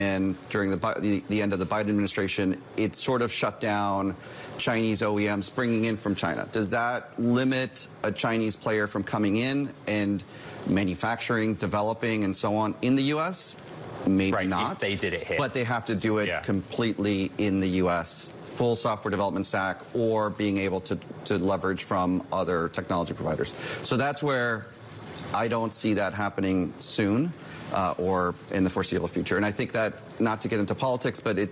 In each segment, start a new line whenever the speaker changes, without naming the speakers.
and during the end of the Biden administration, it sort of shut down Chinese OEMs bringing in from China. Does that limit a Chinese player from coming in and manufacturing, developing, and so on in the U.S.? Maybe not.
If they did it here.
But they have to do it completely in the U.S., full software development stack, or being able to leverage from other technology providers. So that's where I don't see that happening soon or in the foreseeable future. And I think that, not to get into politics, but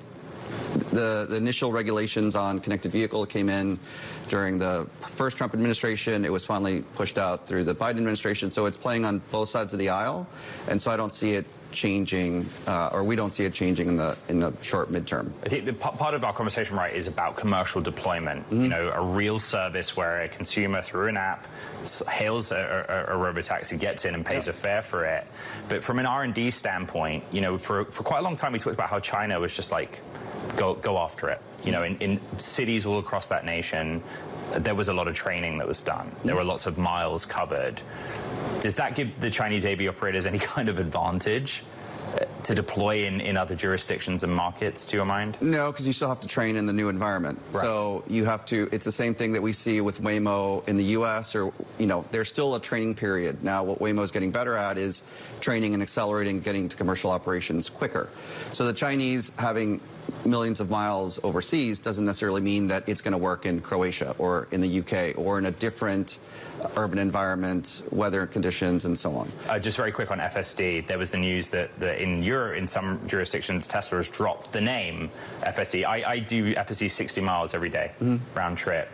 the initial regulations on connected vehicle came in during the first Trump administration. It was finally pushed out through the Biden administration. So it's playing on both sides of the aisle. And so I don't see it changing, or we don't see it changing in the short midterm.
I think part of our conversation, right, is about commercial deployment. You know, a real service where a consumer through an app hails a robotaxi, gets in and pays a fare for it. But from an R&D standpoint, you know, for quite a long time we talked about how China was just like, go after it. You know, in cities all across that nation, there was a lot of training that was done. There were lots of miles covered. Does that give the Chinese AV operators any kind of advantage to deploy in other jurisdictions and markets, to your mind?
No, because you still have to train in the new environment. Right. So you have to, it's the same thing that we see with Waymo in the US, or, you know, there's still a training period. Now, what Waymo is getting better at is training and accelerating, getting to commercial operations quicker. So the Chinese having millions of miles overseas doesn't necessarily mean that it's going to work in Croatia or in the UK or in a different urban environment, weather conditions, and so on.
Just very quick on FSD, there was the news that in Europe, in some jurisdictions, Tesla has dropped the name FSD. I do FSD 60 miles every day, round trip.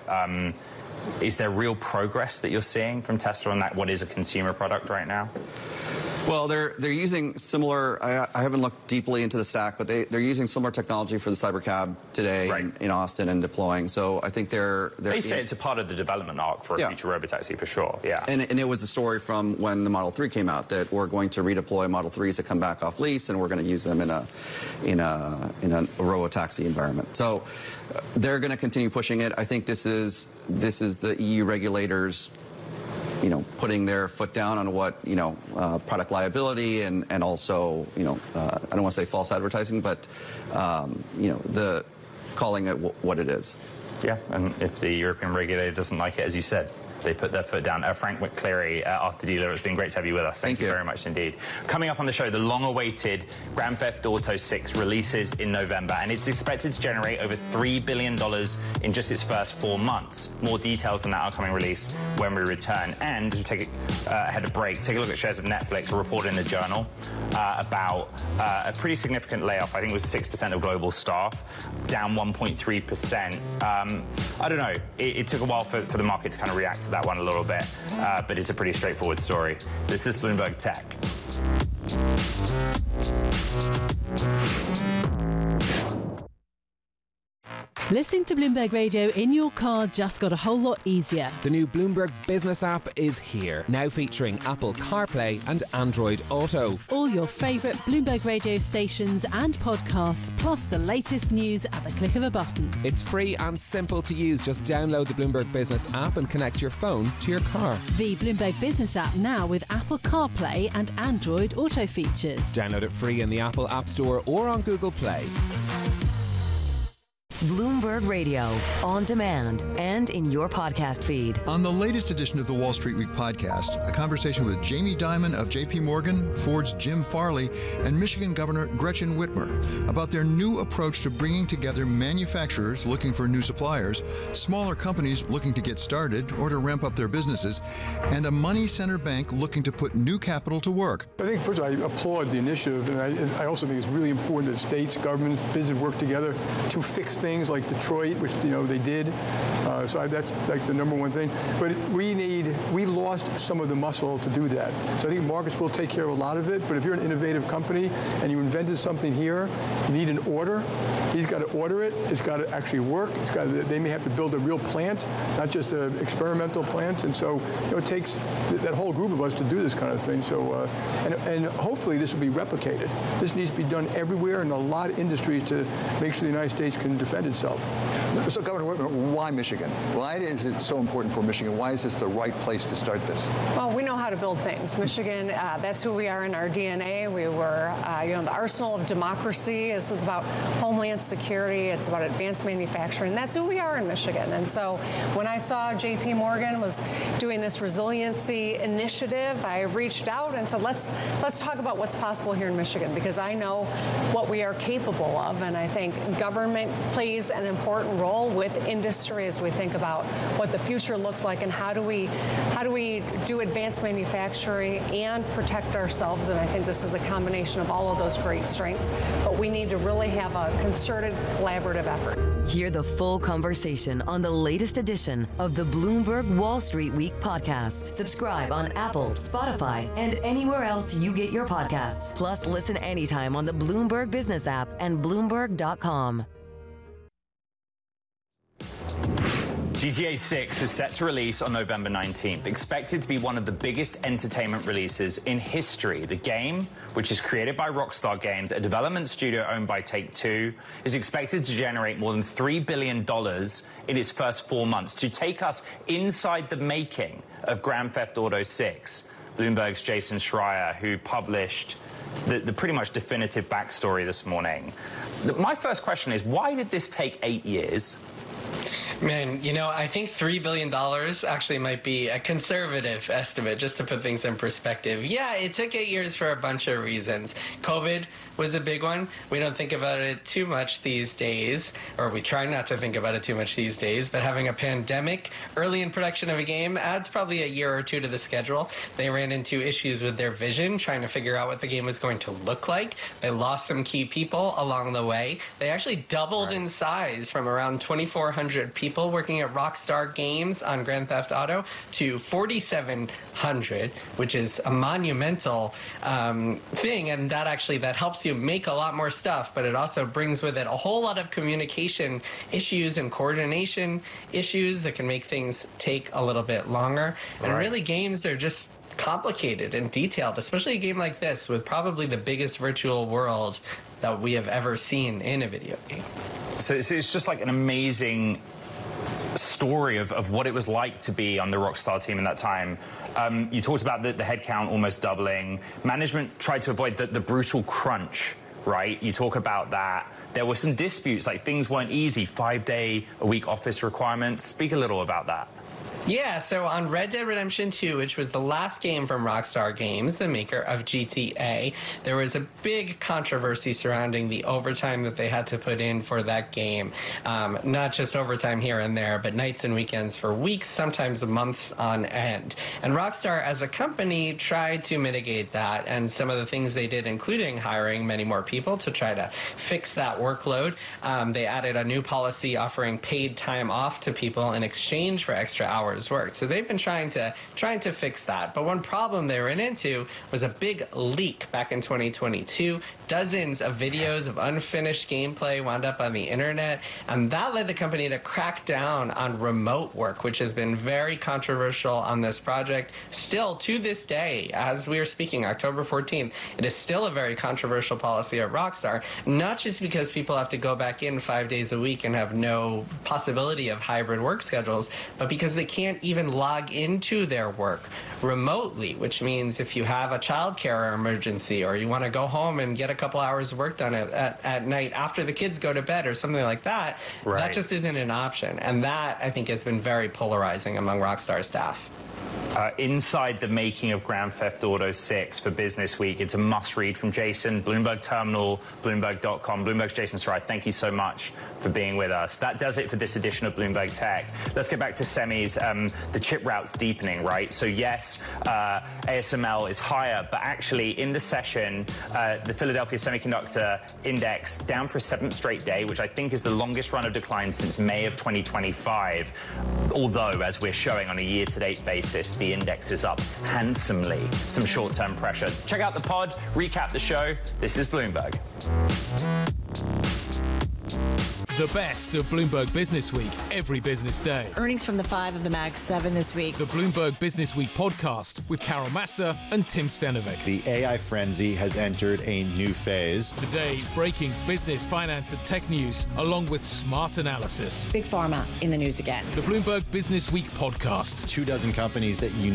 Is there real progress that you're seeing from Tesla on that? What is a consumer product right now?
Well, they're using similar, I haven't looked deeply into the stack, but they're using similar technology for the Cybercab today in Austin and deploying. So I think they
say it's a part of the development arc for a future robotaxi for sure. Yeah.
And it was a story from when the Model 3 came out that we're going to redeploy Model 3s that come back off lease, and we're going to use them in a robotaxi environment. So they're going to continue pushing it. I think this is the EU regulators, you know, putting their foot down on what, you know, product liability and also, you know, I don't want to say false advertising, but, you know, calling it what it is.
Yeah, and if the European regulator doesn't like it, as you said, they put their foot down. Frank McCleary, After Dealer, it's been great to have you with us. Thank you very much indeed. Coming up on the show, the long-awaited Grand Theft Auto 6 releases in November, and it's expected to generate over $3 billion in just its first 4 months. More details on that upcoming release when we return. And to take ahead of break, take a look at shares of Netflix, a report in the Journal about a pretty significant layoff. I think it was 6% of global staff, down 1.3%. I don't know. It took a while for the market to kind of react to that one a little bit, but it's a pretty straightforward story. This is Bloomberg Tech.
Listening to Bloomberg Radio in your car just got a whole lot easier.
The new Bloomberg Business app is here, now featuring Apple CarPlay and Android Auto.
All your favourite Bloomberg Radio stations and podcasts, plus the latest news at the click of a button.
It's free and simple to use. Just download the Bloomberg Business app and connect your phone to your car.
The Bloomberg Business app now with Apple CarPlay and Android Auto features.
Download it free in the Apple App Store or on Google Play.
Bloomberg Radio, on demand and in your podcast feed.
On the latest edition of the Wall Street Week podcast, a conversation with Jamie Dimon of J.P. Morgan, Ford's Jim Farley, and Michigan Governor Gretchen Whitmer about their new approach to bringing together manufacturers looking for new suppliers, smaller companies looking to get started or to ramp up their businesses, and a money center bank looking to put new capital to work.
I think, first of all, I applaud the initiative, and I also think it's really important that states, governments, business work together to fix things like Detroit, which, you know, they did. So that's like the number one thing. But we lost some of the muscle to do that. So I think markets will take care of a lot of it. But if you're an innovative company and you invented something here, you need an order. He's got to order it. It's got to actually work. They may have to build a real plant, not just an experimental plant. And so, you know, it takes that whole group of us to do this kind of thing. So, and hopefully this will be replicated. This needs to be done everywhere in a lot of industries to make sure the United States can defend defend itself.
So, Governor Whitmer, why Michigan? Why is it so important for Michigan? Why is this the right place to start this?
Well, we know how to build things. Michigan, that's who we are in our DNA. We were, the arsenal of democracy. This is about homeland security. It's about advanced manufacturing. That's who we are in Michigan. And so when I saw JP Morgan was doing this resiliency initiative, I reached out and said, let's talk about what's possible here in Michigan, because I know what we are capable of. And I think government plays an important role with industry as we think about what the future looks like and how do we do advanced manufacturing and protect ourselves. And I think this is a combination of all of those great strengths, but we need to really have a concerted, collaborative effort.
Hear the full conversation on the latest edition of the Bloomberg Wall Street Week podcast. Subscribe on Apple, Spotify, and anywhere else you get your podcasts. Plus, listen anytime on the Bloomberg Business app and Bloomberg.com.
GTA 6 is set to release on November 19th, expected to be one of the biggest entertainment releases in history. The game, which is created by Rockstar Games, a development studio owned by Take-Two, is expected to generate more than $3 billion in its first 4 months. To take us inside the making of Grand Theft Auto 6, Bloomberg's Jason Schreier, who published the pretty much definitive backstory this morning. My first question is, why did this take 8 years?
Man, I think $3 billion actually might be a conservative estimate, just to put things in perspective. Yeah, it took 8 years for a bunch of reasons. COVID was a big one. We don't think about it too much these days, or we try not to think about it too much these days, but having a pandemic early in production of a game adds probably a year or two to the schedule. They ran into issues with their vision, trying to figure out what the game was going to look like. They lost some key people along the way. They actually doubled in size from around 2,400 people working at Rockstar Games on Grand Theft Auto to 4,700, which is a monumental thing, and that helps you make a lot more stuff, but it also brings with it a whole lot of communication issues and coordination issues that can make things take a little bit longer. And really, games are just complicated and detailed, especially a game like this with probably the biggest virtual world that we have ever seen in a video game.
So it's just like an amazing story of what it was like to be on the Rockstar team in that time. You talked about the headcount almost doubling. Management tried to avoid the brutal crunch, right? You talk about that. There were some disputes, like things weren't easy, 5-day-a-week office requirements. Speak a little about that.
Yeah, so on Red Dead Redemption 2, which was the last game from Rockstar Games, the maker of GTA, there was a big controversy surrounding the overtime that they had to put in for that game. Not just overtime here and there, but nights and weekends for weeks, sometimes months on end. And Rockstar, as a company, tried to mitigate that, and some of the things they did, including hiring many more people to try to fix that workload. They added a new policy offering paid time off to people in exchange for extra hours worked. So they've been trying to fix that. But one problem they ran into was a big leak back in 2022. Dozens of videos of unfinished gameplay wound up on the internet, and that led the company to crack down on remote work, which has been very controversial on this project. Still, to this day, as we are speaking, October 14th, it is still a very controversial policy at Rockstar, not just because people have to go back in 5 days a week and have no possibility of hybrid work schedules, but because they can't even log into their work remotely, which means if you have a childcare emergency or you want to go home and get a couple hours of work done at night after the kids go to bed or something like that, that just isn't an option. And that, I think, has been very polarizing among Rockstar staff.
Inside the making of Grand Theft Auto 6 for Business Week. It's a must-read from Jason, Bloomberg Terminal, Bloomberg.com. Bloomberg's Jason Schreier, thank you so much for being with us. That does it for this edition of Bloomberg Tech. Let's get back to semis. The chip route's deepening, right? So yes, ASML is higher, but actually in the session, the Philadelphia Semiconductor Index down for a 7th straight day, which I think is the longest run of decline since May of 2025. Although, as we're showing on a year-to-date basis, the index is up handsomely. Some short-term pressure. Check out the pod, recap the show. This is Bloomberg.
The best of Bloomberg Business Week every business day.
Earnings from the 5 of the Mag 7 this week.
The Bloomberg Business Week podcast with Carol Massa and Tim Stenovic.
The AI frenzy has entered a new phase.
Today's breaking business, finance and tech news, along with smart analysis.
Big Pharma in the news again.
The Bloomberg Business Week podcast.
24 companies that